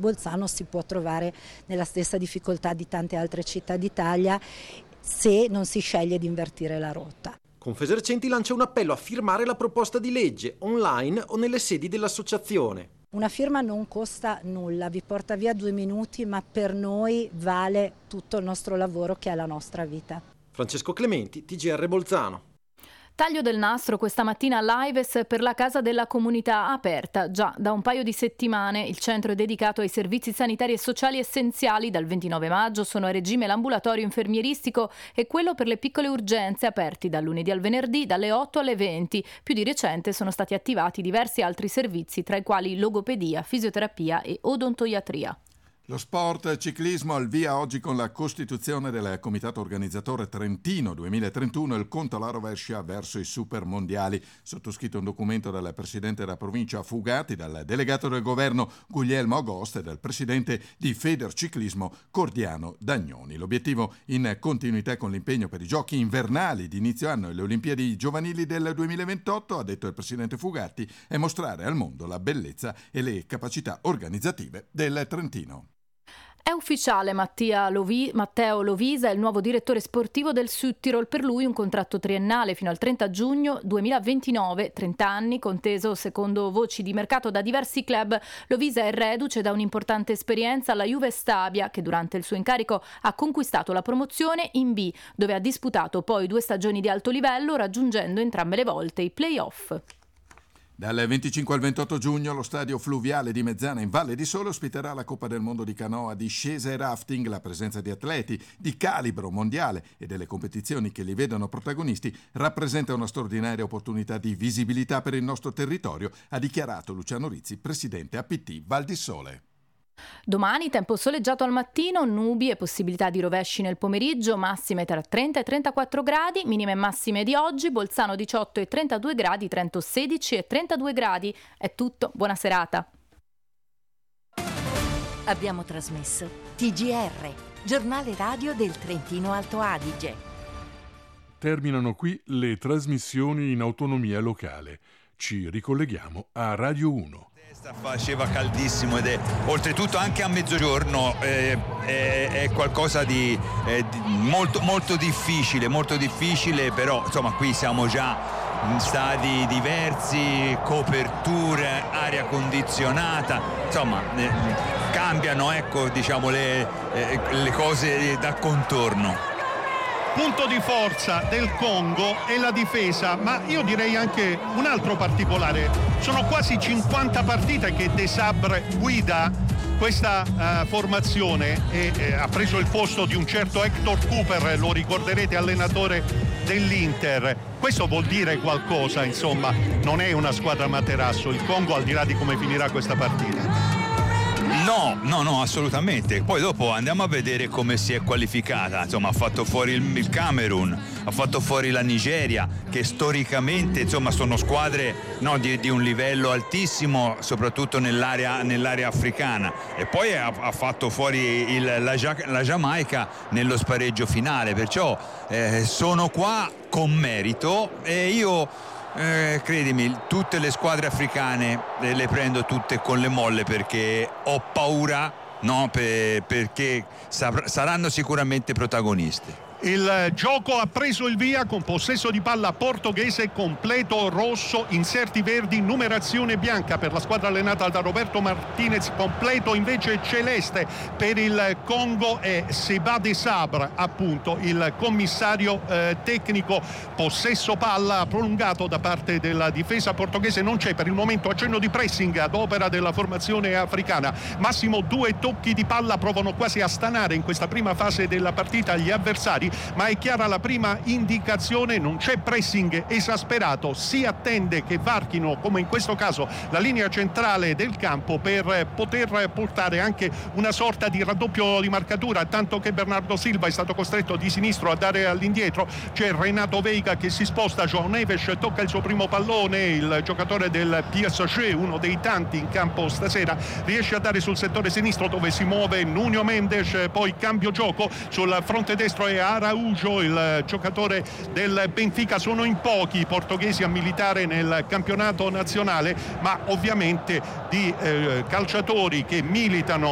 Bolzano si può trovare nella stessa difficoltà di tante altre città d'Italia se non si sceglie di invertire la rotta. Confesercenti lancia un appello a firmare la proposta di legge online o nelle sedi dell'associazione. Una firma non costa nulla, vi porta via 2 minuti, ma per noi vale tutto il nostro lavoro che è la nostra vita. Francesco Clementi, TGR Bolzano. Taglio del nastro questa mattina all'Aives per la Casa della Comunità aperta. Già da un paio di settimane il centro è dedicato ai servizi sanitari e sociali essenziali. Dal 29 maggio sono a regime l'ambulatorio infermieristico e quello per le piccole urgenze, aperti dal lunedì al venerdì dalle 8 alle 20. Più di recente sono stati attivati diversi altri servizi, tra i quali logopedia, fisioterapia e odontoiatria. Lo sport ciclismo al via oggi con la costituzione del comitato organizzatore Trentino 2031 e il conto alla rovescia verso i super mondiali. Sottoscritto un documento dal presidente della provincia Fugatti, dal delegato del governo Guglielmo Agosta e dal presidente di Federciclismo Cordiano Dagnoni. L'obiettivo, in continuità con l'impegno per i giochi invernali di inizio anno e le Olimpiadi giovanili del 2028, ha detto il presidente Fugatti, è mostrare al mondo la bellezza e le capacità organizzative del Trentino. È ufficiale, Matteo Lovisa è il nuovo direttore sportivo del Südtirol. Per lui un contratto triennale fino al 30 giugno 2029, 30 anni, conteso secondo voci di mercato da diversi club. Lovisa è reduce da un'importante esperienza alla Juve Stabia, che durante il suo incarico ha conquistato la promozione in B, dove ha disputato poi 2 stagioni di alto livello, raggiungendo entrambe le volte i play-off. Dal 25 al 28 giugno lo stadio fluviale di Mezzana in Valle di Sole ospiterà la Coppa del Mondo di canoa, discesa e rafting. La presenza di atleti di calibro mondiale e delle competizioni che li vedono protagonisti rappresenta una straordinaria opportunità di visibilità per il nostro territorio, ha dichiarato Luciano Rizzi, presidente APT Val di Sole. Domani tempo soleggiato al mattino, nubi e possibilità di rovesci nel pomeriggio, massime tra 30 e 34 gradi, minime e massime di oggi, Bolzano 18 e 32 gradi, Trento 16 e 32 gradi. È tutto, buona serata. Abbiamo trasmesso TGR, giornale radio del Trentino Alto Adige. Terminano qui le trasmissioni in autonomia locale. Ci ricolleghiamo a Radio 1. Faceva caldissimo ed è oltretutto anche a mezzogiorno è qualcosa di molto difficile, però insomma qui siamo già in stadi diversi, coperture, aria condizionata, insomma cambiano le cose da contorno. Punto di forza del Congo è la difesa, ma io direi anche un altro particolare. Sono quasi 50 partite che De Sabre guida questa formazione e ha preso il posto di un certo Hector Cooper, lo ricorderete, allenatore dell'Inter. Questo vuol dire qualcosa, insomma, non è una squadra materasso il Congo, al di là di come finirà questa partita. No, assolutamente. Poi dopo andiamo a vedere come si è qualificata. Insomma, ha fatto fuori il Camerun, ha fatto fuori la Nigeria, che storicamente insomma sono squadre di un livello altissimo, soprattutto nell'area africana. E poi ha fatto fuori la Giamaica nello spareggio finale. Perciò sono qua con merito e io... credimi, tutte le squadre africane le prendo tutte con le molle perché ho paura, perché saranno sicuramente protagonisti. Il gioco ha preso il via con possesso di palla portoghese, completo rosso, inserti verdi, numerazione bianca per la squadra allenata da Roberto Martinez, completo invece celeste per il Congo e Seba De Sabre, appunto il commissario tecnico. Possesso palla prolungato da parte della difesa portoghese, non c'è per il momento accenno di pressing ad opera della formazione africana. Massimo 2 tocchi di palla provano quasi a stanare in questa prima fase della partita gli avversari, ma è chiara la prima indicazione, non c'è pressing esasperato, si attende che varchino, come in questo caso, la linea centrale del campo per poter portare anche una sorta di raddoppio di marcatura, tanto che Bernardo Silva è stato costretto di sinistro a dare all'indietro. C'è Renato Veiga che si sposta, João Neves tocca il suo primo pallone, il giocatore del PSG, uno dei tanti in campo stasera, riesce a dare sul settore sinistro dove si muove Nuno Mendes, poi cambio gioco sul fronte destro e Araújo, il giocatore del Benfica. Sono in pochi i portoghesi a militare nel campionato nazionale, ma ovviamente di calciatori che militano